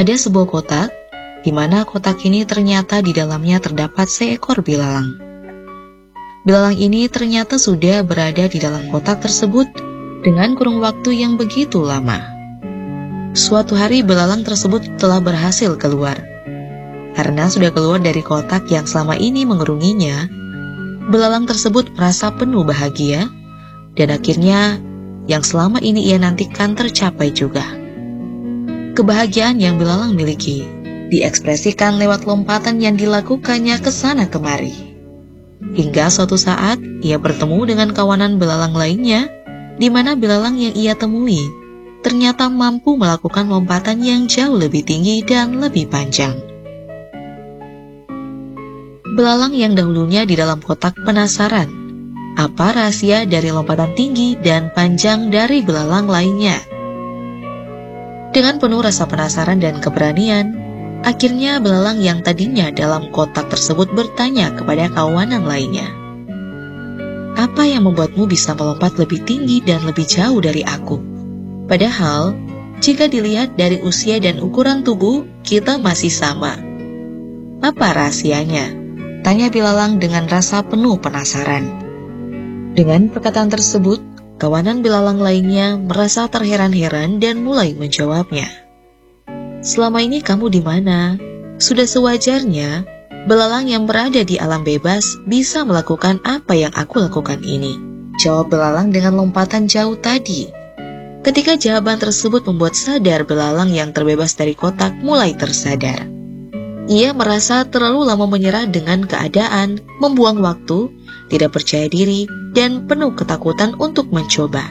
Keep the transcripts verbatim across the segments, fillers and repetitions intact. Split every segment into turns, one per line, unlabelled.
Ada sebuah kotak, di mana kotak ini ternyata di dalamnya terdapat seekor belalang. Belalang ini ternyata sudah berada di dalam kotak tersebut dengan kurun waktu yang begitu lama. Suatu hari belalang tersebut telah berhasil keluar. Karena sudah keluar dari kotak yang selama ini mengurunginya, belalang tersebut merasa penuh bahagia, dan akhirnya yang selama ini ia nantikan tercapai juga. Kebahagiaan yang belalang miliki diekspresikan lewat lompatan yang dilakukannya ke sana kemari. Hingga suatu saat ia bertemu dengan kawanan belalang lainnya, di mana belalang yang ia temui ternyata mampu melakukan lompatan yang jauh lebih tinggi dan lebih panjang. Belalang yang dahulunya di dalam kotak penasaran, apa rahasia dari lompatan tinggi dan panjang dari belalang lainnya. Dengan penuh rasa penasaran dan keberanian, akhirnya belalang yang tadinya dalam kotak tersebut bertanya kepada kawanan lainnya, "Apa yang membuatmu bisa melompat lebih tinggi dan lebih jauh dari aku? Padahal, jika dilihat dari usia dan ukuran tubuh, kita masih sama. Apa rahasianya?" tanya belalang dengan rasa penuh penasaran. Dengan perkataan tersebut, kawanan belalang lainnya merasa terheran-heran dan mulai menjawabnya. "Selama ini kamu di mana? Sudah sewajarnya belalang yang berada di alam bebas bisa melakukan apa yang aku lakukan ini," jawab belalang dengan lompatan jauh tadi. Ketika jawaban tersebut membuat sadar belalang yang terbebas dari kotak mulai tersadar. Ia merasa terlalu lama menyerah dengan keadaan, membuang waktu, tidak percaya diri, dan penuh ketakutan untuk mencoba.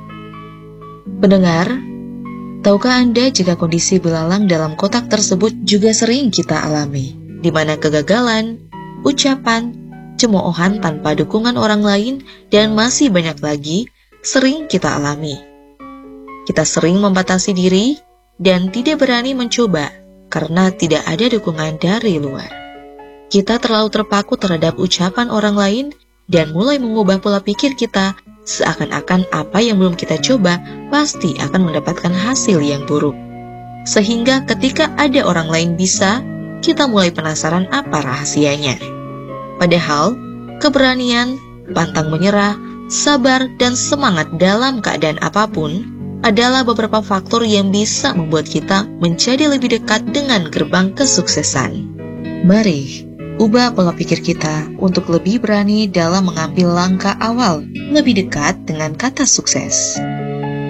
Pendengar, tahukah Anda jika kondisi belalang dalam kotak tersebut juga sering kita alami, di mana kegagalan, ucapan, cemoohan tanpa dukungan orang lain, dan masih banyak lagi sering kita alami. Kita sering membatasi diri dan tidak berani mencoba karena tidak ada dukungan dari luar. Kita terlalu terpaku terhadap ucapan orang lain dan mulai mengubah pola pikir kita seakan-akan apa yang belum kita coba pasti akan mendapatkan hasil yang buruk. Sehingga ketika ada orang lain bisa, kita mulai penasaran apa rahasianya. Padahal, keberanian, pantang menyerah, sabar, dan semangat dalam keadaan apapun adalah beberapa faktor yang bisa membuat kita menjadi lebih dekat dengan gerbang kesuksesan. Mari ubah pola pikir kita untuk lebih berani dalam mengambil langkah awal lebih dekat dengan kata sukses.